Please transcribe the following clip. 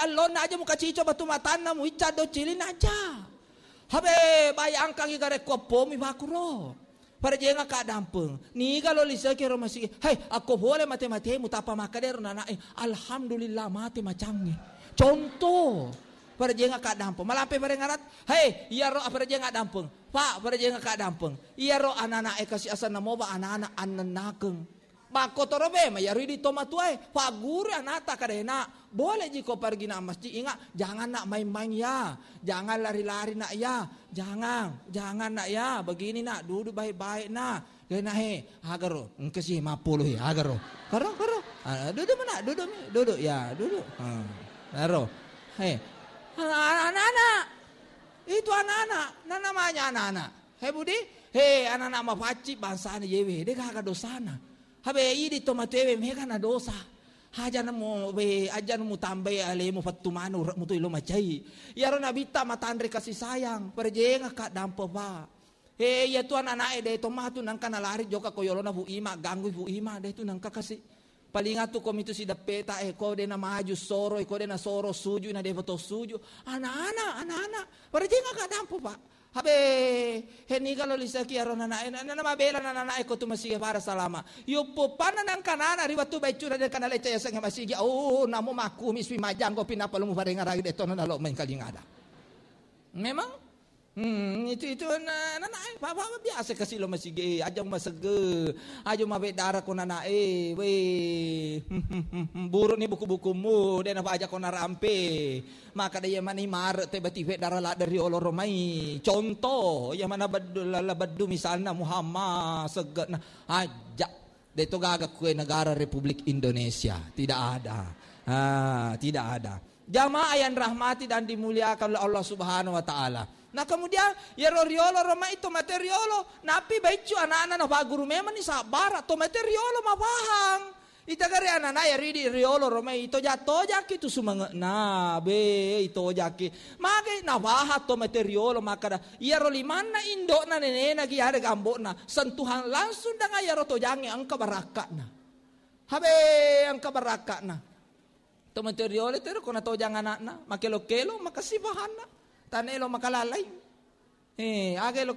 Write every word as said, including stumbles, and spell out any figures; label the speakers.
Speaker 1: alon na aja muka cico batu matana mu ica do cilin aja. Habe bayang kaki gare kopo mi bakuro. Para jenga ka dampeng. Ni kalau lisa kira masih. Hai aku boleh mati-mati mu tapa makadero nana. Eh, alhamdulillah mati macangnya. Contoh. Para jenga ka dampeng. Malampe para ngarat. Hai iya ro para jenga dampeng. Pak para jenga ka dampeng. Iya ro anak-anak eh kasih asal namo ba anak-anak ananakeng. Bako torobe ma yari di tomatuai pak guru anata kadena boleh jiko pergi nak masjid ingat jangan nak main-main ya jangan lari-lari nak ya jangan jangan nak ya begini nak duduk baik-baik nak kena he agaro engkesi lima puluh ya agaro karo karo duduk mana duduk duduk ya duduk karo he anak-anak itu anak-anak nah namanya anak-anak he budi he anak-anak mapaci bangsa ni yewe dia kagak dosana habe idi tomatewe meka na dosa haja na mo be aja mo tambay ale mo fatumano mo to ilo macai yaro na bita matandre kasih sayang perjenga ka dampo ba he ya tuan anak de tomato nang kanalari joka koyolo na bu ima ganggu bu ima de tu nang kakasi palinga tu komito si dapeta e ko de na maju soro e ko de na soro suju na de foto suju anak-anak anak-anak perjenga ka dampo ba habe heni kalau lisa ki arona na na mabela na na ko tu masige para salama yo po pana nang kanana riwatu baicura de kanale caya sang masige oh namo maku miswi majang ko pinapalumu parenga ragi de tono na lo main kalingada memang hmm itu itu na na pa pa biasa kasi lo masige ajang masege ajo mabe dara ko na eh we buru ni buku-buku mu de na pa aja ko na rampe maka dia mani mar tiba-tiba darah la dari olo romai contoh yang mana badu labadu misalnya Muhammad segat nah aja itu gagak kue negara Republik Indonesia tidak ada ah tidak ada jamaah yang rahmati dan dimuliakan oleh Allah Subhanahu wa taala. Nah kemudian ya riolo Roma itu materiolo napi baicu anak-anak na guru memang ni sabar atau materiolo mapahang ita gari anak-anak ya ridi riolo Roma itu jatuh jaki tu sumangat na be itu jaki maka na bahat to materiolo maka dah ya ro limana indo na nene gi ada gambok na sentuhan langsung dengan ya ro to jange angka barakat na habe angka barakat na to materiolo itu ko na to jang anak na makelo-kelo makasibahan na tanelo makalalay eh age lo